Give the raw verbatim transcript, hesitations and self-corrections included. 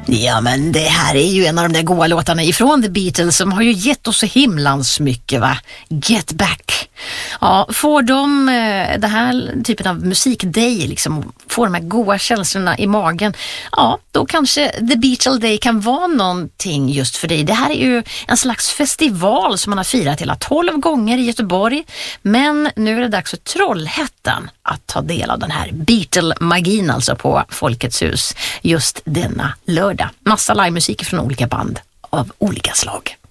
Ja, men det här är ju en av de där goa låtarna ifrån The Beatles som har ju gett oss så himlans mycket, va? Get Back. Ja, får de eh, det här typen av musikday liksom, får de här goa känslorna i magen, ja, då kanske The Beatles Day kan vara någonting just för dig. Det här är ju en slags festival som man har firat hela tolv gånger i Göteborg, men nu är det dags för Trollhättan att ta del av den här Beatle-magin alltså på Folkets hus just denna lördag. Massa livemusik från olika band av olika slag.